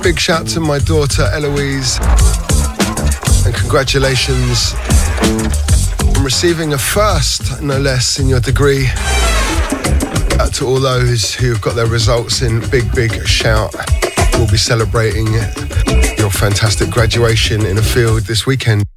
Big shout to my daughter Eloise, and congratulations on receiving a first, no less, in your degree. Out to all those who've got their results in. Big shout. We'll be celebrating your fantastic graduation in a field this weekend.